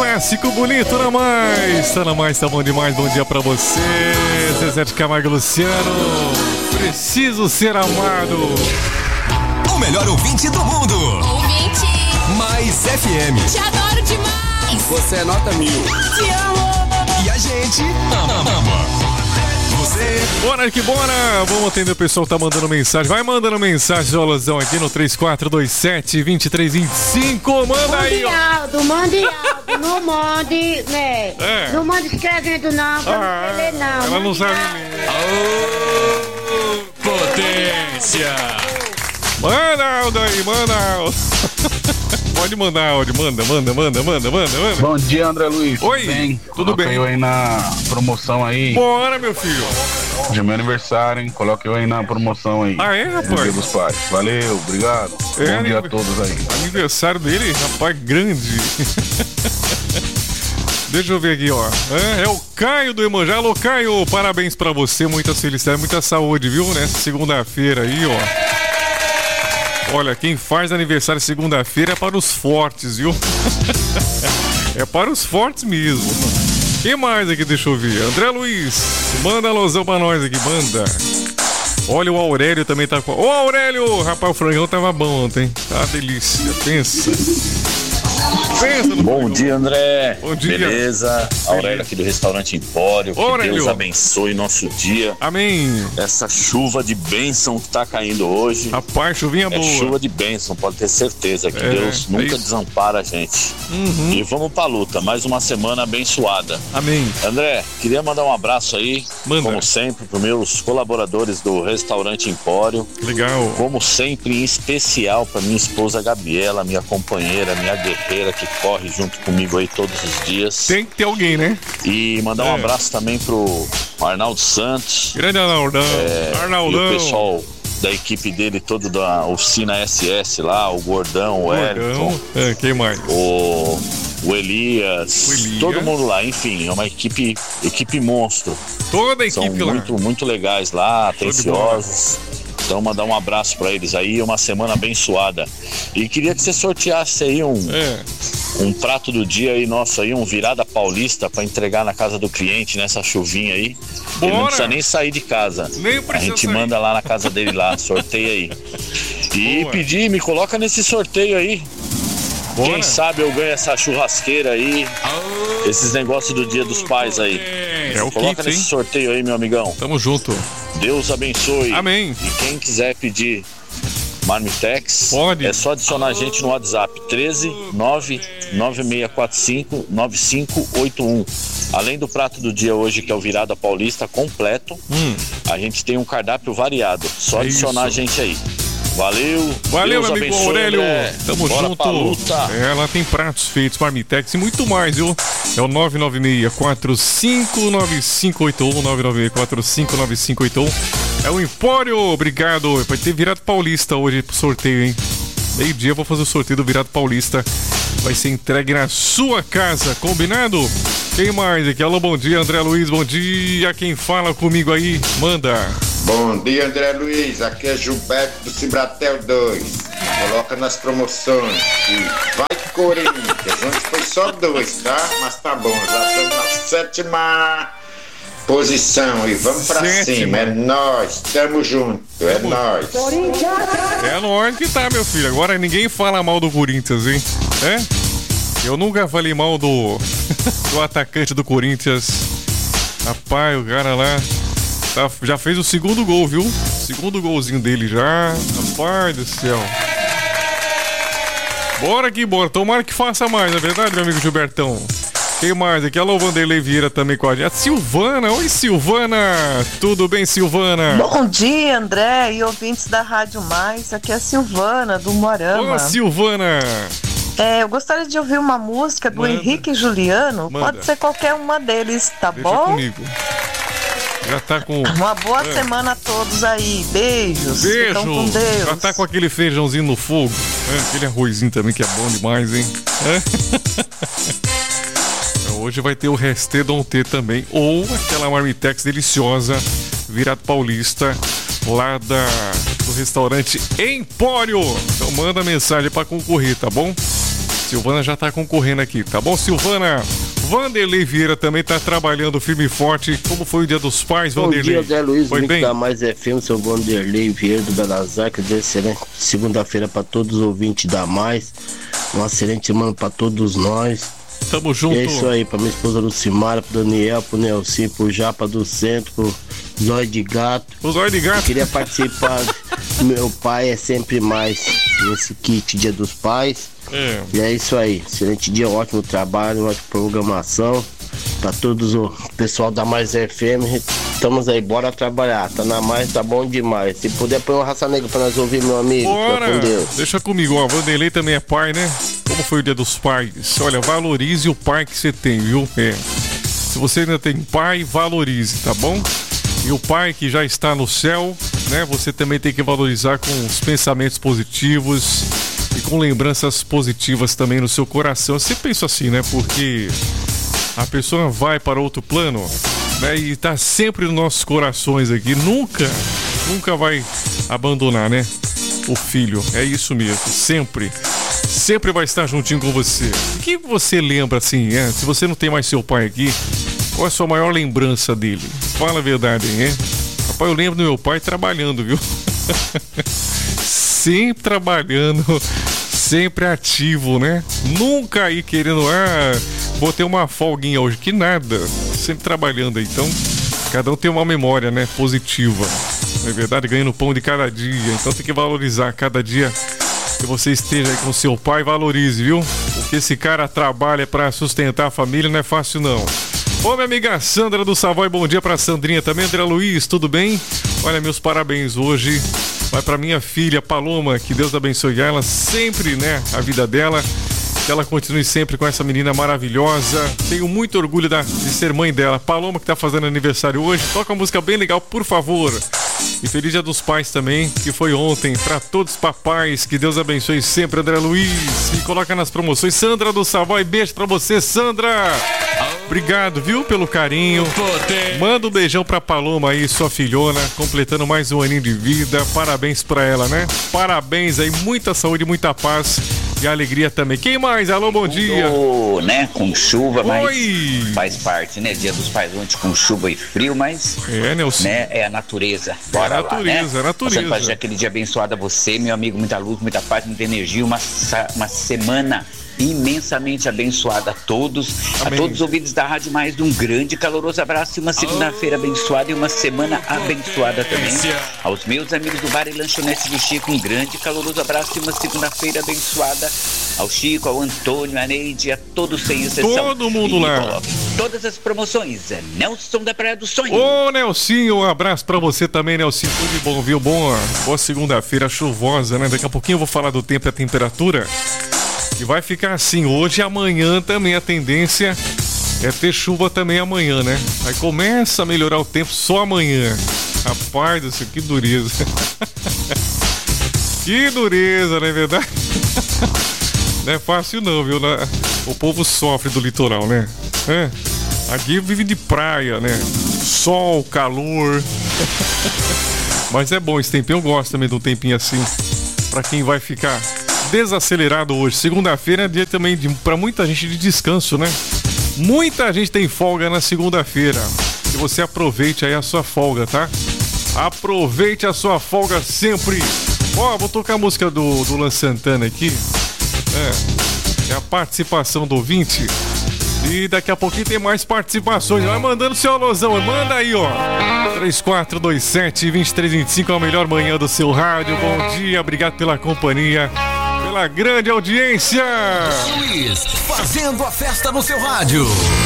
clássico bonito na mais. Tá na mais, tá bom demais. Bom dia pra você, Zezé de Camargo e Luciano. Preciso ser amado. O melhor ouvinte do mundo. Ouvinte. Mais FM. Te adoro demais. Você é nota 1000. Te amo. E a gente ama. Você. Bora que bora. Vamos atender o pessoal que tá mandando mensagem. Vai mandando mensagem, Olazão, aqui no 3427-2325. Manda aí, ó. Mande Aldo, não mande, né? É. Não mande escrevendo não, pra não ler não. Ela não Mande sabe Aldo. ler. Aô, potência. Manda áudio aí, manda áudio. Pode mandar áudio, manda. Bom dia, André Luiz. Oi, tudo bem? tudo bem? Coloquei eu aí na promoção aí. Bora, meu filho. De meu aniversário, hein? Coloquei eu aí na promoção aí. Ah, é, Do rapaz? Dia dos Pais. Valeu, obrigado. É, Bom dia a todos aí. Aniversário dele, rapaz, grande. Deixa eu ver aqui, ó. É o Caio do Iemanjá. Alô, Caio, parabéns pra você. Muita felicidade, muita saúde, viu? Nessa segunda-feira aí, ó. Olha, quem faz aniversário segunda-feira é para os fortes, viu? É para os fortes mesmo. Quem mais aqui, deixa eu ver? André Luiz, manda alusão pra nós aqui, manda. Olha, o Aurélio também tá com... Ô, Aurélio! Rapaz, o frangão tava bom ontem. Tá uma delícia, pensa. No Bom dia, André. Bom dia. Beleza? Aurélio aqui do Restaurante Empório. Que Aurélio. Deus abençoe nosso dia. Amém. Essa chuva de bênção que tá caindo hoje. Rapaz, chuvinha É boa. chuva de bênção, pode ter certeza que Deus é nunca isso. desampara a gente. E vamos pra luta, mais uma semana abençoada. Amém. André, queria mandar um abraço aí, Manda. como sempre, para meus colaboradores do Restaurante Empório. Legal. Como sempre, em especial para minha esposa Gabriela, minha companheira, minha guerreira que corre junto comigo aí todos os dias. Tem que ter alguém, né? E mandar um abraço também pro Arnaldo Santos. Grande Arnaldão. E Arnaldão. o pessoal da equipe dele, todo da oficina SS lá, o Gordão, o Elton, Quem mais? o Elias, Elias. todo mundo lá, enfim, é uma equipe monstro. Toda a São equipe lá. muito legais lá, Show de bola. atenciosos. Então mandar um abraço pra eles aí, uma semana abençoada. E queria que você sorteasse aí um prato do dia aí nosso aí, um virada paulista pra entregar na casa do cliente nessa chuvinha aí. Ele não Bora. precisa nem sair de casa. Nem A precisa gente sair. manda lá na casa dele lá, sorteia aí. E Boa. pedir, me coloca nesse sorteio aí. Bora. Quem sabe eu ganho essa churrasqueira aí, esses negócios do Dia dos Pais aí. É o Coloca kit, nesse hein? sorteio aí, meu amigão. Tamo junto. Deus abençoe. Amém. E quem quiser pedir Marmitex, Pode. é só adicionar a gente no WhatsApp 13 99645 9581. Além do prato do dia hoje, que é o Virada Paulista completo, a gente tem um cardápio variado. Só É adicionar isso. a gente aí. Valeu, Valeu, Deus meu amigo abençoe, Aurélio. André. Tamo Bora junto. pra luta. Ela tem pratos feitos, Marmitex e muito mais, viu? É o 996-459581, 996-459581. É o Empório, obrigado. Vai ter Virado Paulista hoje pro sorteio, hein? Meio-dia eu vou fazer o sorteio do Virado Paulista. Vai ser entregue na sua casa, combinado? Quem mais aqui? Alô, bom dia, André Luiz, bom dia. Quem fala comigo aí, manda. Bom dia, André Luiz. Aqui é Gilberto do Cibratel 2. Coloca nas promoções. E vai Corinthians. Ontem foi só 2, tá? Mas tá bom. Já estamos na 7ª posição. E vamos pra 7ª. cima. É nóis. Tamo junto. É nóis. É nóis que tá, meu filho. Agora ninguém fala mal do Corinthians, hein? É? Eu nunca falei mal do atacante do Corinthians. Rapaz, o cara lá já fez o segundo gol, viu? Segundo golzinho dele já. Rapaz do céu. Bora que bora. Tomara que faça mais, não é verdade, meu amigo Gilbertão? Quem mais aqui? Alô, Vanderlei Vieira também com a gente. A Silvana. Oi, Silvana. Tudo bem, Silvana? Bom dia, André e ouvintes da Rádio Mais. Aqui é a Silvana, do Morama. Ô, Silvana. Eu gostaria de ouvir uma música do Henrique e Juliano. Manda. Pode ser qualquer uma deles, tá Deixa bom? comigo. Já tá com... Uma boa semana a todos aí. Beijos. Ficam com Beijo. Deus. Já tá com aquele feijãozinho no fogo. Aquele arrozinho também que é bom demais, hein? Hoje vai ter o Resté Dom T também. Ou aquela Marmitex deliciosa, Virado Paulista, lá do restaurante Empório. Então manda mensagem pra concorrer, tá bom? Silvana já tá concorrendo aqui, tá bom, Silvana? Vanderlei Vieira também tá trabalhando firme e forte. Como foi o Dia dos Pais, Vanderlei? Bom dia, Zé Luiz, foi bem? Da Mais FM, sou Vanderlei Vieira do Belazar, que Deus excelente segunda-feira para todos os ouvintes da Mais. Uma excelente semana para todos nós. Tamo junto. E é isso aí, pra minha esposa Lucimara, pro Daniel, pro Nelson, pro Japa do Centro, pro Zóio de Gato. O Zóio de Gato. Queria participar. Meu pai é sempre mais nesse kit Dia dos Pais. E é isso aí. Excelente dia, ótimo trabalho, ótima programação. Pra todos o pessoal da Mais FM. Estamos aí, bora trabalhar. Tá na Mais, tá bom demais. Se puder, põe uma Raça Negra pra nós ouvir, meu amigo. Bora! Com Deus. Deixa comigo, ó. Vanderlei também é pai, né? Como foi o Dia dos Pais? Olha, valorize o pai que você tem, viu? Se você ainda tem pai, valorize, tá bom? E o pai que já está no céu, né? Você também tem que valorizar com os pensamentos positivos e com lembranças positivas também no seu coração. Eu sempre penso assim, né? Porque a pessoa vai para outro plano, né? E tá sempre nos nossos corações aqui. Nunca vai abandonar, né? O filho. É isso mesmo. Sempre vai estar juntinho com você. O que você lembra assim, se você não tem mais seu pai aqui, qual é a sua maior lembrança dele? Fala a verdade, hein? Rapaz, eu lembro do meu pai trabalhando, viu? Sempre trabalhando, sempre ativo, né? Nunca aí querendo, vou ter uma folguinha hoje, que nada. Sempre trabalhando aí, então cada um tem uma memória, né? Positiva. Não é verdade? Ganhando pão de cada dia, então tem que valorizar cada dia que você esteja aí com seu pai, valorize, viu? Porque esse cara trabalha pra sustentar a família, não é fácil não. Ô, minha amiga Sandra do Savoy, bom dia pra Sandrinha também. André Luiz, tudo bem? Olha, meus parabéns hoje vai pra minha filha Paloma, que Deus abençoe ela sempre, né, a vida dela, que ela continue sempre com essa menina maravilhosa. Tenho muito orgulho de ser mãe dela. Paloma, que tá fazendo aniversário hoje, toca uma música bem legal, por favor. E feliz Dia dos Pais também, que foi ontem, pra todos os papais, que Deus abençoe sempre, André Luiz. Me coloca nas promoções. Sandra do Savoy, beijo pra você, Sandra. Obrigado, viu, pelo carinho. Manda um beijão pra Paloma aí, sua filhona, completando mais um aninho de vida. Parabéns pra ela, né? Parabéns aí, muita saúde, muita paz e alegria também. Quem mais? Alô, bom dia. Né, com chuva, mas faz parte, né? Dia dos Pais ontem com chuva e frio, mas Nelson, né, é a natureza. Bora lá, né? É natureza. Você fazer aquele dia abençoado a você, meu amigo, muita luz, muita paz, muita energia, uma semana imensamente abençoada a todos. Amém. A todos os ouvintes da Rádio Mais, um grande caloroso abraço e uma segunda-feira abençoada e uma semana abençoada também. Aos meus amigos do Bar e Lanchonete do Chico, um grande caloroso abraço e uma segunda-feira abençoada. Ao Chico, ao Antônio, a Neide, a todos sem exceção. Todo mundo lá. Todas as promoções. Nelson da Praia do Sonho. Ô, Nelsinho, um abraço pra você também, Nelsinho. Tudo de bom, viu? Boa segunda-feira chuvosa, né? Daqui a pouquinho eu vou falar do tempo e a temperatura. E vai ficar assim, hoje e amanhã também a tendência é ter chuva também amanhã, né? Aí começa a melhorar o tempo só amanhã. Rapaz do céu, que dureza. Que dureza, não é verdade? Não é fácil não, viu? O povo sofre do litoral, né? Aqui vive de praia, né? Sol, calor. Mas é bom esse tempinho, eu gosto também de um tempinho assim. Pra quem vai ficar desacelerado hoje. Segunda-feira é dia também pra muita gente de descanso, né? Muita gente tem folga na segunda-feira. E você aproveite aí a sua folga, tá? Aproveite a sua folga sempre. Vou tocar a música do Luan Santana aqui. É a participação do ouvinte. E daqui a pouquinho tem mais participações. Vai mandando seu alusão, manda aí, ó. 3427-2325 é a melhor manhã do seu rádio. Bom dia, obrigado pela companhia, pela grande audiência. Luiz, fazendo a festa no seu rádio.